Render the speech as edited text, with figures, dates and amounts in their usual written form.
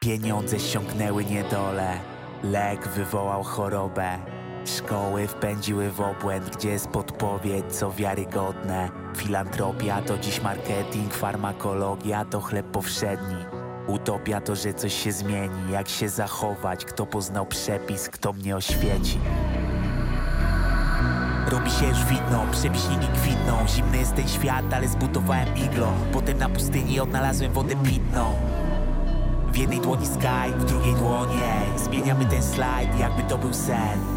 Pieniądze ściągnęły niedolę, lek wywołał chorobę. Szkoły wpędziły w obłęd, gdzie jest podpowiedź, co wiarygodne. Filantropia to dziś marketing, farmakologia to chleb powszedni. Utopia to, że coś się zmieni, jak się zachować, kto poznał przepis, kto mnie oświeci. Robi się już widno, przebiśniki kwitną. Zimny jest ten świat, ale zbudowałem iglo. Potem na pustyni odnalazłem wodę pitną. W jednej dłoni sky, w drugiej dłonie zmieniamy ten slajd, jakby to był sen.